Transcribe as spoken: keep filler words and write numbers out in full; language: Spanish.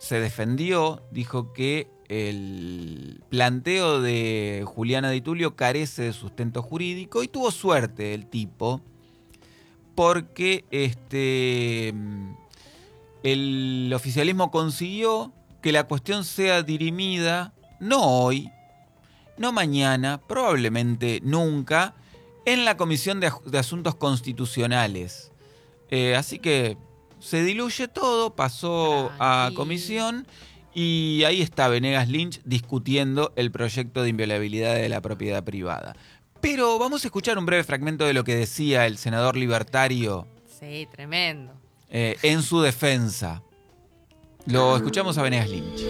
se defendió, dijo que el planteo de Juliana Di Tulio carece de sustento jurídico y tuvo suerte el tipo porque este, el oficialismo consiguió que la cuestión sea dirimida no hoy, no mañana, probablemente nunca, en la Comisión de, de Asuntos Constitucionales. Eh, así que se diluye todo, pasó a comisión y ahí está Venegas Lynch discutiendo el proyecto de inviolabilidad de la propiedad privada. Pero vamos a escuchar un breve fragmento de lo que decía el senador libertario. Sí, tremendo. Eh, en su defensa. Lo escuchamos a Venegas Lynch.